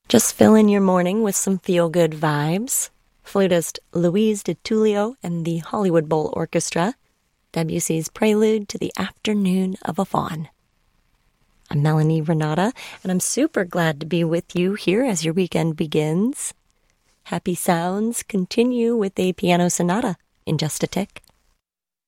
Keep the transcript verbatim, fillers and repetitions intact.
Just fill in your morning with some feel-good vibes. Flutist Louise DiTullio and the Hollywood Bowl Orchestra, Debussy's Prelude to the Afternoon of a Faun. I'm Melanie Renata, and I'm super glad to be with you here as your weekend begins. Happy sounds continue with a piano sonata in just a tick.